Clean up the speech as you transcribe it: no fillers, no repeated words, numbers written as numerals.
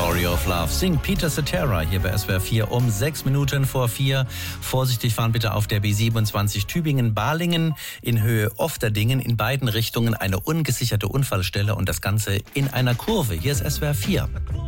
Story of Love singt Peter Cetera hier bei SWR 4 um 6 Minuten vor 4. Vorsichtig fahren bitte auf der B27 Tübingen-Balingen in Höhe Ofterdingen. In beiden Richtungen eine ungesicherte Unfallstelle und das Ganze in einer Kurve. Hier ist SWR 4.